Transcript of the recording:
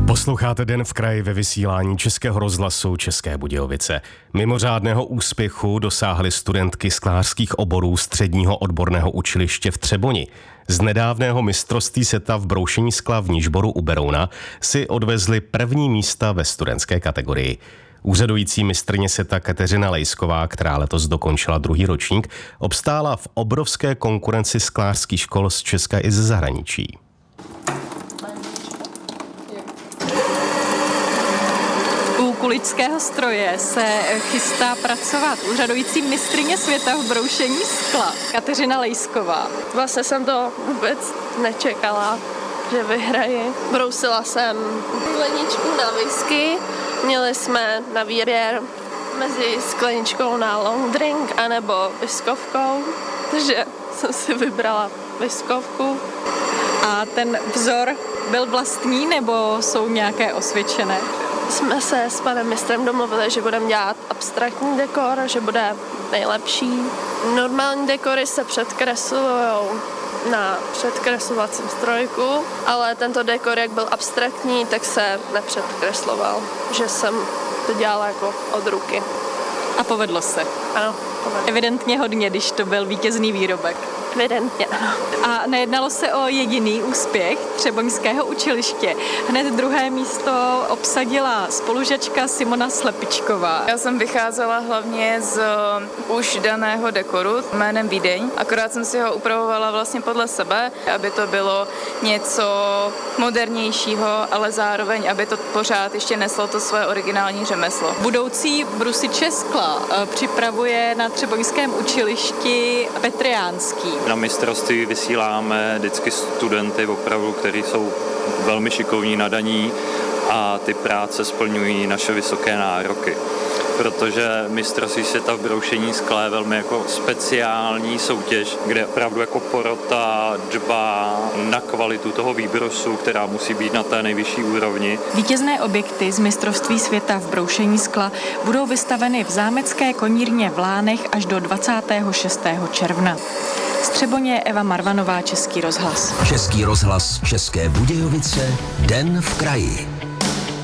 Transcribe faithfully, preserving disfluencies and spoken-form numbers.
Posloucháte Den v kraji ve vysílání Českého rozhlasu České Budějovice. Mimořádného úspěchu dosáhly studentky sklářských oborů Středního odborného učiliště v Třeboni. Z nedávného mistrovství světa v broušení skla v Nižboru u Berouna si odvezli první místa ve studentské kategorii. Úřadující mistrně světa Kateřina Lejsková, která letos dokončila druhý ročník, obstála v obrovské konkurenci sklářských škol z Česka i ze zahraničí. U kuličského stroje se chystá pracovat úřadující mistryně světa v broušení skla Kateřina Lejsková. Vlastně jsem to vůbec nečekala, že vyhraji. Brousila jsem skleničku na whisky, měli jsme na výběr mezi skleničkou na long drink anebo whiskovkou, takže jsem si vybrala whiskovku. A ten vzor byl vlastní nebo jsou nějaké osvědčené? Jsme se s panem mistrem domluvili, že budeme dělat abstraktní dekor, že bude nejlepší. Normální dekory se předkreslují na předkreslovacím strojku, ale tento dekor, jak byl abstraktní, tak se nepředkresloval, že jsem to dělala jako od ruky. A povedlo se? Ano, povedlo. Evidentně hodně, když to byl vítězný výrobek. Evidentně, ano. A nejednalo se o jediný úspěch třeboňského učiliště. Hned druhé místo obsadila spolužačka Simona Slepičková. Já jsem vycházela hlavně z už daného dekoru jménem Vídeň, akorát jsem si ho upravovala vlastně podle sebe, aby to bylo něco modernějšího, ale zároveň, aby to pořád ještě neslo to svoje originální řemeslo. Budoucí brusiče skla připravuje na třeboňském učilišti Petr Jánský. Na mistrovství vysíláme vždycky studenty opravdu, kteří jsou velmi šikovní, nadaní a ty práce splňují naše vysoké nároky. Protože mistrovství světa v broušení skla je velmi jako speciální soutěž, kde opravdu jako porota dbá na kvalitu toho výbrosu, která musí být na té nejvyšší úrovni. Vítězné objekty z mistrovství světa v broušení skla budou vystaveny v zámecké konírně v Lánech až do dvacátého šestého června. Z Třeboně Eva Marvanová, Český rozhlas. Český rozhlas České Budějovice, Den v kraji.